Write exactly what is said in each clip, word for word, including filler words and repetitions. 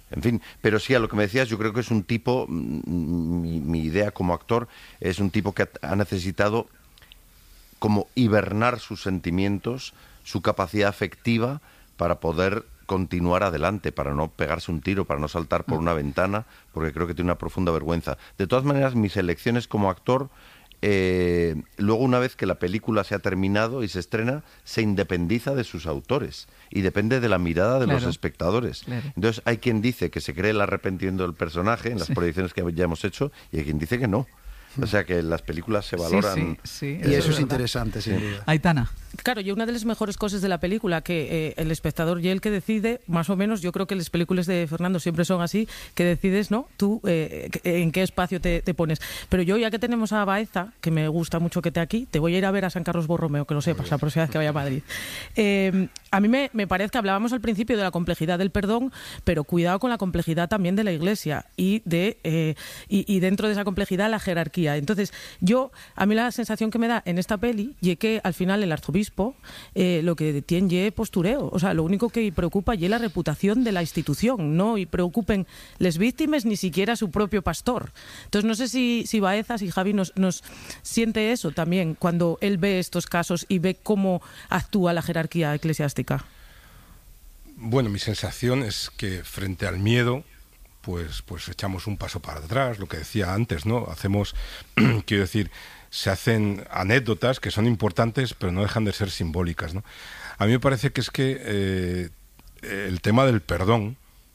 En fin, pero sí, a lo que me decías, yo creo que es un tipo, mi, mi idea como actor, es un tipo que ha, ha necesitado como hibernar sus sentimientos, su capacidad afectiva para poder continuar adelante, para no pegarse un tiro, para no saltar por una ventana, porque creo que tiene una profunda vergüenza. De todas maneras, mis elecciones como actor, eh, luego una vez que la película se ha terminado y se estrena, se independiza de sus autores y depende de la mirada de Claro, los espectadores. claro. Entonces hay quien dice que se cree el arrepentimiento del personaje en las Sí. proyecciones que ya hemos hecho y hay quien dice que no. O sea que las películas se Sí, valoran. sí, sí, Y eso es verdad. interesante, sin Sí. duda. Aitana. Claro, y una de las mejores cosas de la película, que eh, el espectador y el que decide, más o menos, yo creo que las películas de Fernando siempre son así, que decides, ¿no? Tú eh, en qué espacio te, te pones. Pero yo, ya que tenemos a Baeza, que me gusta mucho que esté aquí, te voy a ir a ver a San Carlos Borromeo, que lo sepas, la próxima vez que vaya a Madrid. Eh, a mí me, me parece que hablábamos al principio de la complejidad del perdón, pero cuidado con la complejidad también de la Iglesia y, de, eh, y, y dentro de esa complejidad la jerarquía. Entonces, yo, a mí la sensación que me da en esta peli y que al final el arzobispo eh, lo que tiene es postureo, o sea, lo único que preocupa es la reputación de la institución, no y preocupen les víctimas ni siquiera su propio pastor. Entonces no sé si, si Baeza, si Javi nos, nos siente eso también cuando él ve estos casos y ve cómo actúa la jerarquía eclesiástica. Bueno, mi sensación es que frente al miedo pues pues echamos un paso para atrás, lo que decía antes, ¿no? Hacemos, quiero decir, se hacen anécdotas que son importantes, pero no dejan de ser simbólicas, ¿no? A mí me parece que es que eh, el tema del perdón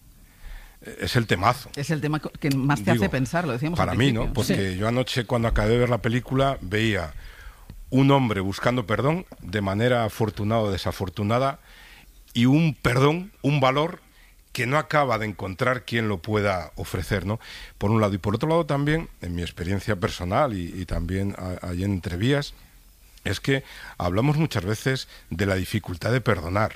es el temazo. Es el tema que más te Digo, hace pensar, lo decíamos para al mí, principio. ¿no? Porque Sí. yo anoche, cuando acabé de ver la película, veía un hombre buscando perdón de manera afortunada o desafortunada y un perdón, un valor que no acaba de encontrar quien lo pueda ofrecer, ¿no? Por un lado. Y por otro lado también, en mi experiencia personal y, y también ahí en Entrevías, es que hablamos muchas veces de la dificultad de perdonar.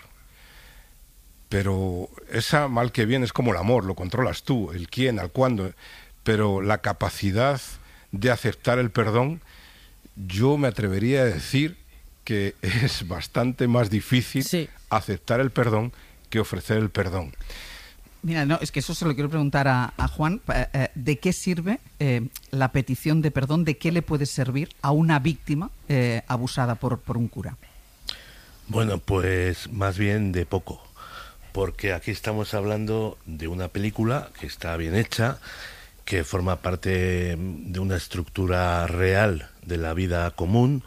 Pero esa mal que viene es como el amor, lo controlas tú, el quién, al cuándo. Pero la capacidad de aceptar el perdón, yo me atrevería a decir que es bastante más difícil Sí. aceptar el perdón que ofrecer el perdón. Mira, no, es que eso se lo quiero preguntar a, a Juan. Eh, eh, ¿De qué sirve eh, la petición de perdón? ¿De qué le puede servir a una víctima eh, abusada por, por un cura? Bueno, pues más bien de poco, porque aquí estamos hablando de una película que está bien hecha, que forma parte de una estructura real de la vida común,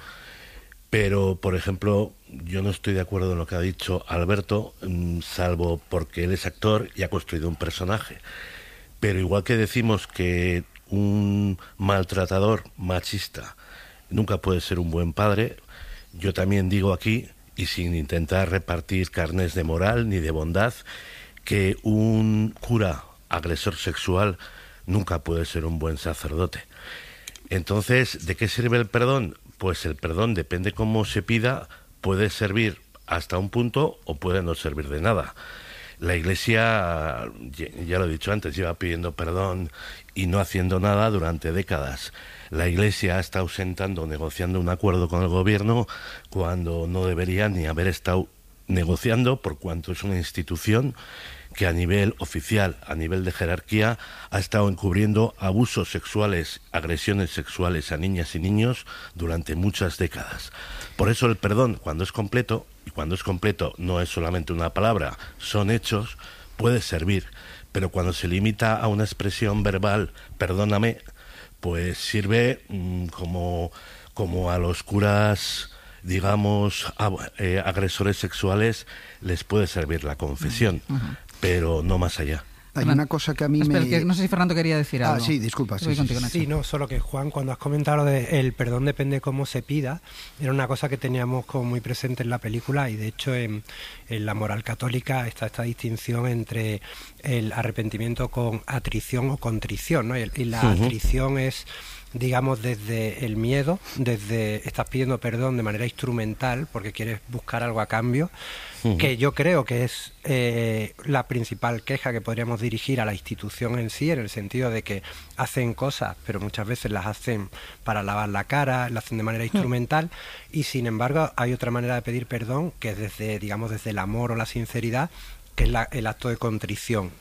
pero, por ejemplo, yo no estoy de acuerdo en lo que ha dicho Alberto, salvo porque él es actor y ha construido un personaje. Pero igual que decimos que un maltratador machista nunca puede ser un buen padre, yo también digo aquí, y sin intentar repartir carnés de moral ni de bondad, que un cura agresor sexual nunca puede ser un buen sacerdote. Entonces, ¿de qué sirve el perdón? Pues el perdón, depende cómo se pida, puede servir hasta un punto o puede no servir de nada. La Iglesia, ya lo he dicho antes, lleva pidiendo perdón y no haciendo nada durante décadas. La Iglesia está ausentando, negociando un acuerdo con el gobierno cuando no debería ni haber estado negociando, por cuanto es una institución que a nivel oficial, a nivel de jerarquía, ha estado encubriendo abusos sexuales, agresiones sexuales a niñas y niños durante muchas décadas. Por eso el perdón, cuando es completo, y cuando es completo no es solamente una palabra, son hechos, puede servir. Pero cuando se limita a una expresión verbal, perdóname, pues sirve mmm, como, como a los curas, digamos, a, eh, agresores sexuales, les puede servir la confesión. Uh-huh. Pero no más allá. Hay una cosa que a mí Espera, me... que no sé si Fernando quería decir algo. Ah, sí, disculpa. Sí, Voy sí, contigo, sí. Nacho. Sí, no, solo que Juan, cuando has comentado lo de el perdón depende cómo se pida, era una cosa que teníamos como muy presente en la película y de hecho en, en la moral católica está esta distinción entre el arrepentimiento con atrición o contrición, ¿no? Y, y la uh-huh. atrición es, digamos, desde el miedo, desde estás pidiendo perdón de manera instrumental porque quieres buscar algo a cambio, uh-huh. que yo creo que es eh, la principal queja que podríamos dirigir a la institución en sí, en el sentido de que hacen cosas, pero muchas veces las hacen para lavar la cara, las hacen de manera instrumental, uh-huh. y sin embargo hay otra manera de pedir perdón que es desde, digamos, desde el amor o la sinceridad, que es la, el acto de contrición.